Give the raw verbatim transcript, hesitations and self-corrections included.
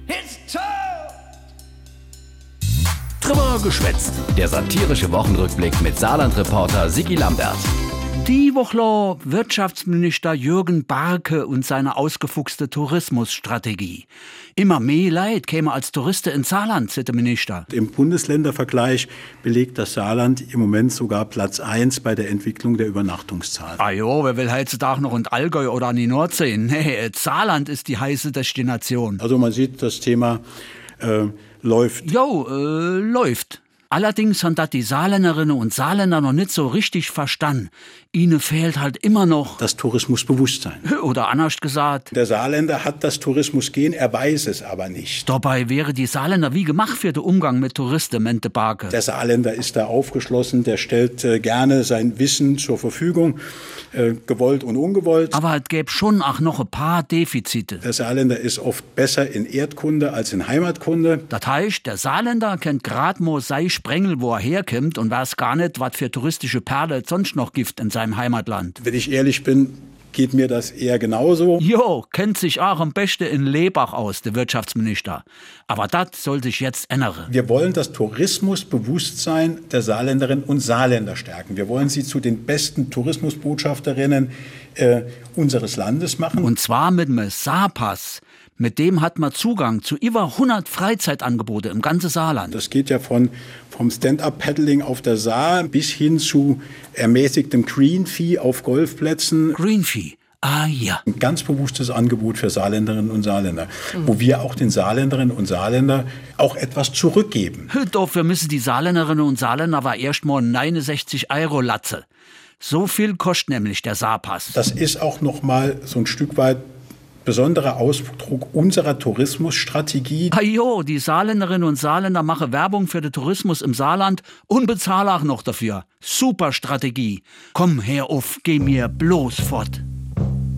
It's toad! Drüber geschwätzt. Der satirische Wochenrückblick mit Saarland-Reporter Sigi Lambert. Die Woche Wirtschaftsminister Jürgen Barke und seine ausgefuchste Tourismusstrategie. Immer mehr Leid käme als Touristen ins Saarland, sagt der Minister. Im Bundesländervergleich belegt das Saarland im Moment sogar Platz eins bei der Entwicklung der Übernachtungszahlen. Ah jo, wer will heutzutage noch in Allgäu oder an die Nordsee? Nee, Saarland ist die heiße Destination. Also man sieht, das Thema äh, läuft. Jo, äh, läuft. Allerdings haben das die Saarländerinnen und Saarländer noch nicht so richtig verstanden. Ihnen fehlt halt immer noch das Tourismusbewusstsein. Oder anders gesagt, der Saarländer hat das Tourismusgehen, er weiß es aber nicht. Dabei wäre die Saarländer wie gemacht für den Umgang mit Touristen, meinte Barke. Der Saarländer ist da aufgeschlossen, der stellt äh, gerne sein Wissen zur Verfügung, äh, gewollt und ungewollt. Aber es gäbe schon auch noch ein paar Defizite. Der Saarländer ist oft besser in Erdkunde als in Heimatkunde. Das heißt, der Saarländer kennt grad mo sei Sprengel, wo er herkommt und weiß gar nicht, was für touristische Perle es sonst noch gibt in seinem Heimatland. Wenn ich ehrlich bin, geht mir das eher genauso. Jo, kennt sich auch am besten in Lebach aus, der Wirtschaftsminister. Aber das soll sich jetzt ändern. Wir wollen das Tourismusbewusstsein der Saarländerinnen und Saarländer stärken. Wir wollen sie zu den besten Tourismusbotschafterinnen äh, unseres Landes machen. Und zwar mit dem Saarpass. Mit dem hat man Zugang zu über hundert Freizeitangebote im ganzen Saarland. Das geht ja von, vom Stand-up-Paddling auf der Saar bis hin zu ermäßigtem Greenfee auf Golfplätzen. Greenfee, ah ja. Ein ganz bewusstes Angebot für Saarländerinnen und Saarländer, mhm. wo wir auch den Saarländerinnen und Saarländern auch etwas zurückgeben. Dafür müssen die Saarländerinnen und Saarländer aber erst mal neunundsechzig Euro latze. So viel kostet nämlich der Saarpass. Das ist auch noch mal so ein Stück weit besonderer Ausdruck unserer Tourismusstrategie. Ah jo, die Saarländerinnen und Saarländer machen Werbung für den Tourismus im Saarland und bezahlen auch noch dafür. Super Strategie. Komm her auf, geh mir bloß fort.